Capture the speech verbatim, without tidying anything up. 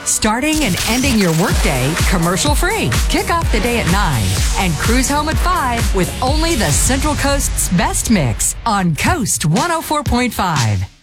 Starting and ending your workday commercial-free. Kick off the day at nine and cruise home at five with only the Central Coast's best mix on Coast one oh four point five.